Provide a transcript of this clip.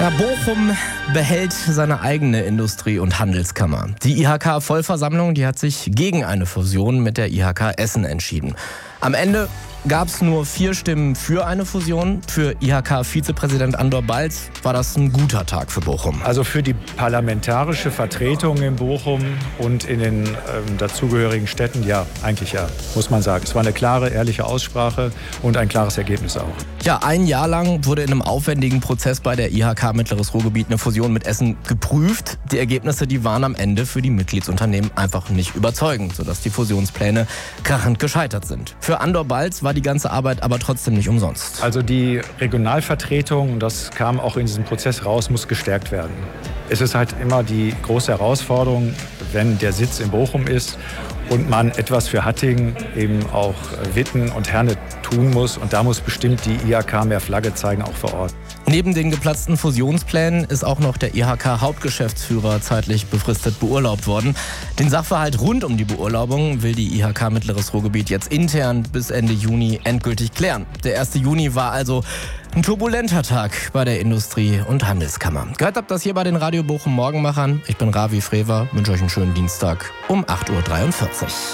Ja, Bochum behält seine eigene Industrie- und Handelskammer. Die IHK-Vollversammlung, die hat sich gegen eine Fusion mit der IHK Essen entschieden. Am Ende gab es nur 4 Stimmen für eine Fusion. Für IHK-Vizepräsident Andor Balz war das ein guter Tag für Bochum. Also für die parlamentarische Vertretung in Bochum und in den dazugehörigen Städten, ja, eigentlich ja, muss man sagen. Es war eine klare, ehrliche Aussprache und ein klares Ergebnis auch. Ja, ein Jahr lang wurde in einem aufwendigen Prozess bei der IHK Mittleres Ruhrgebiet eine Fusion mit Essen geprüft. Die Ergebnisse, die waren am Ende für die Mitgliedsunternehmen einfach nicht überzeugend, sodass die Fusionspläne krachend gescheitert sind. Für Andor Balz war die ganze Arbeit aber trotzdem nicht umsonst. Also die Regionalvertretung, das kam auch in diesem Prozess raus, muss gestärkt werden. Es ist halt immer die große Herausforderung, wenn der Sitz in Bochum ist und man etwas für Hattingen, eben auch Witten und Herne tun muss. Und da muss bestimmt die IHK mehr Flagge zeigen, auch vor Ort. Neben den geplatzten Fusionsplänen ist auch noch der IHK-Hauptgeschäftsführer zeitlich befristet beurlaubt worden. Den Sachverhalt rund um die Beurlaubung will die IHK Mittleres Ruhrgebiet jetzt intern bis Ende Juni endgültig klären. Der 1. Juni war also ein turbulenter Tag bei der Industrie- und Handelskammer. Gehört habt das hier bei den Radio Bochum Morgenmachern. Ich bin Ravi Frewer, wünsche euch einen schönen Dienstag um 8.43 Uhr.